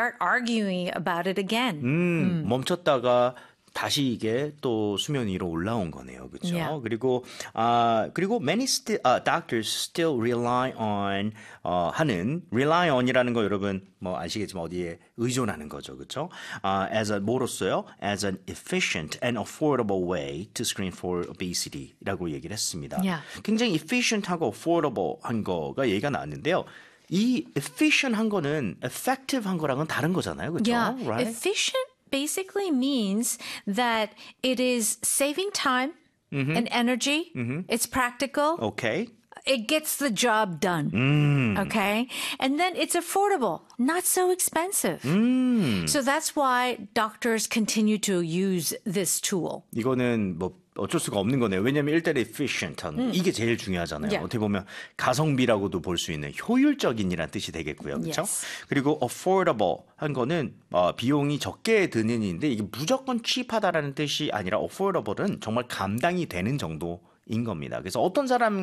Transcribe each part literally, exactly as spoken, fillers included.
start arguing about it again. 음, 음. 멈췄다가 다시 이게 또 수면 위로 올라온 거네요, 그렇죠? Yeah. 그리고 아 uh, 그리고 many sti- uh, doctors still rely on 어, 하는 rely on이라는 거 여러분 뭐 아시겠지만 어디에 의존하는 거죠, 그렇죠? Uh, as a 뭐로써요? As an efficient and affordable way to screen for obesity라고 얘기를 했습니다. Yeah. 굉장히 efficient하고 affordable한 거가 얘기가 나왔는데요. 이 efficient한 거는 effective한 거랑은 다른 거잖아요, 그렇죠? Yeah, right? efficient basically means that it is saving time mm-hmm. and energy. Mm-hmm. It's practical. Okay. It gets the job done. Mm. Okay. And then it's affordable, not so expensive. Mm. So that's why doctors continue to use this tool. 이거는 뭐 어쩔 수가 없는 거네요. 왜냐하면 일단 efficient한 음. 이게 제일 중요하잖아요. Yeah. 어떻게 보면 가성비라고도 볼 수 있는 효율적인이라는 뜻이 되겠고요. 그렇죠? Yes. 그리고 affordable 한 거는 어, 비용이 적게 드는 일인데 이게 무조건 cheap하다라는 뜻이 아니라 affordable은 정말 감당이 되는 정도 인 겁니다. 그래서 어떤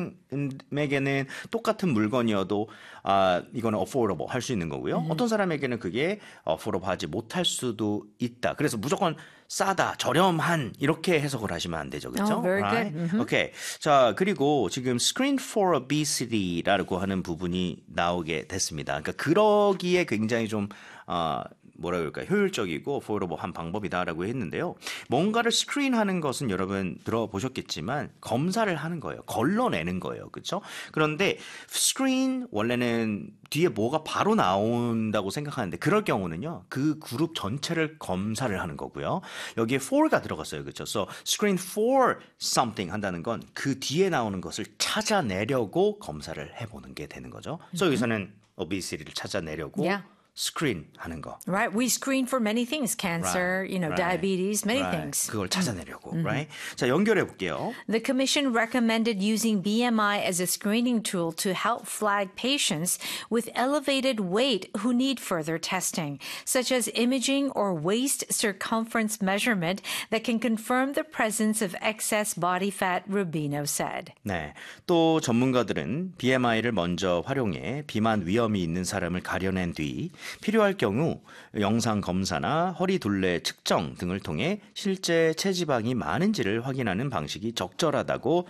사람에게는 똑같은 물건이어도 아, 이거는 affordable 할 수 있는 거고요. 음. 어떤 사람에게는 그게 affordable 하지 못할 수도 있다. 그래서 무조건 싸다, 저렴한 이렇게 해석을 하시면 안 되죠. 그렇죠? Oh, very right? good. Mm-hmm. Okay. 자, 그리고 지금 screen for obesity라고 하는 부분이 나오게 됐습니다. 그러니까 그러기에 굉장히 좀 어, 뭐라 그럴까 효율적이고 affordable한 방법이다라고 했는데요. 뭔가를 스크린하는 것은 여러분 들어보셨겠지만 검사를 하는 거예요. 걸러내는 거예요. 그렇죠? 그런데 스크린 원래는 뒤에 뭐가 바로 나온다고 생각하는데 그럴 경우는요. 그 그룹 전체를 검사를 하는 거고요. 여기에 for가 들어갔어요. 그렇죠? So screen for something 한다는 건 그 뒤에 나오는 것을 찾아내려고 검사를 해보는 게 되는 거죠. 그래서 여기서는 obesity를 찾아내려고 Yeah. screen 하는 거. Right. We screen for many things. Cancer, Right. you know, Right. diabetes, many right. things. 그걸 찾아내려고. Mm-hmm. Right? 자, 연결해 볼게요. The Commission recommended using B M I as a screening tool to help flag patients with elevated weight who need further testing, such as imaging or waist circumference measurement that can confirm the presence of excess body fat, Rubino said. 네, 또 전문가들은 비엠아이를 먼저 활용해 비만 위험이 있는 사람을 가려낸 뒤 필요할 경우 영상 검사나 허리 둘레 측정 등을 통해 실제 체지방이 많은지를 확인하는 방식이 적절하다고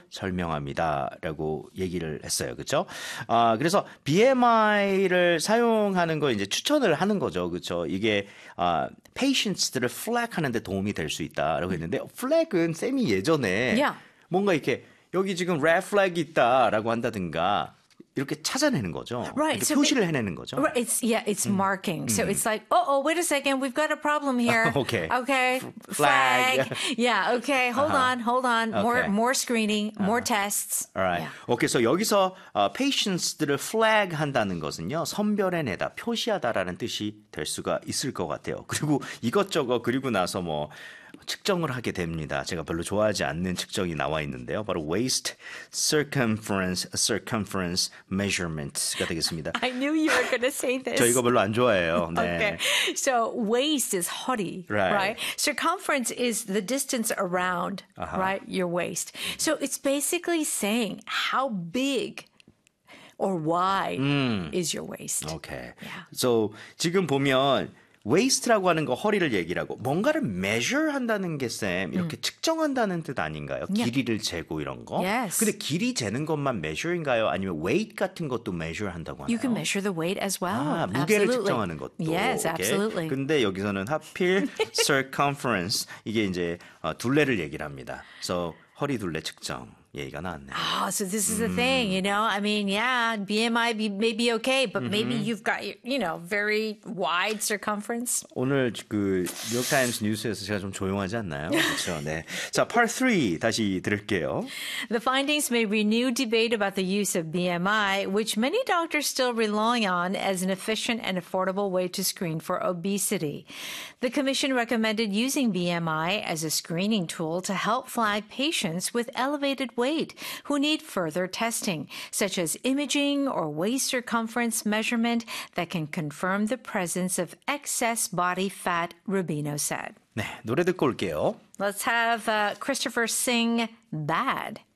설명합니다라고 얘기를 했어요. 그렇죠? 아, 그래서 비엠아이를 사용하는 거 이제 추천을 하는 거죠. 그렇죠? 이게 아, patients들을 flag 하는 데 도움이 될 수 있다라고 했는데 flag은 쌤이 예전에 Yeah. 뭔가 이렇게 여기 지금 red flag 있다라고 한다든가 이렇게 찾아내는 거죠. Right. 이렇게 So 표시를 it, 해내는 거죠. Right. It's yeah. It's mm. marking. Mm. So it's like, oh, oh, wait a second. We've got a problem here. okay. Okay. F- flag. flag. Yeah. Okay. Hold uh-huh. on. Hold on. Okay. More more screening. Uh-huh. More tests. Alright. Yeah. Okay. So 여기서 uh, patients들을 flag 한다는 것은요. 선별해내다, 표시하다라는 뜻이 될 수가 있을 것 같아요. 그리고 이것저것 그리고 나서 뭐 측정을 하게 됩니다. 제가 별로 좋아하지 않는 측정이 나와 있는데요. 바로 waist circumference circumference measurement가 되겠습니다. I knew you were going to say this. 저 이거 별로 안 좋아해요. 네. Okay. So waist is 허리, right. right? Circumference is the distance around, uh-huh. right, your waist. So it's basically saying how big or wide mm. is your waist. Okay. Yeah. So 지금 보면 waist라고 하는 거 허리를 얘기를 하고 뭔가를 measure 한다는 게 쌤 이렇게 음. 측정한다는 뜻 아닌가요? Yeah. 길이를 재고 이런 거. Yes. 근데 길이 재는 것만 measure인가요? 아니면 weight 같은 것도 measure 한다고 하나요? You can measure the weight as well. 아, 무게를 absolutely. 측정하는 것도. Yes, okay. absolutely. 근데 여기서는 하필 circumference 이게 이제 어, 둘레를 얘기를 합니다. So 허리 둘레 측정. 얘기가 나왔네요. Oh, so this is the mm. thing, you know? I mean, yeah, B M I be, may be okay, but mm-hmm. maybe you've got, you know, very wide circumference. 오늘 그 뉴욕타임스 뉴스에서 제가 좀 조용하지 않나요? 그렇죠. 네. 자, part three 다시 들을게요. The findings may renew debate about the use of B M I, which many doctors still rely on as an efficient and affordable way to screen for obesity. The commission recommended using B M I as a screening tool to help flag patients with elevated weight who need further testing, such as imaging or waist circumference measurement that can confirm the presence of excess body fat, Rubino said. 네, 노래 듣고 올게요. Let's have uh, Christopher sing Bad.